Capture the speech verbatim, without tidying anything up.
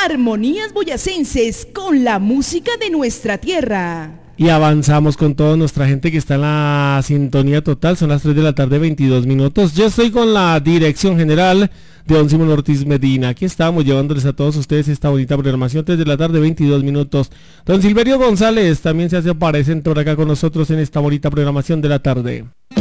Armonías boyacenses con la música de nuestra tierra. Y avanzamos con toda nuestra gente que está en la sintonía total. Son las tres de la tarde, veintidós minutos. Yo estoy con la dirección general de don Simón Ortiz Medina. Aquí estamos llevándoles a todos ustedes esta bonita programación. tres de la tarde, veintidós minutos. Don Silverio González también se hace presente por acá con nosotros en esta bonita programación de la tarde.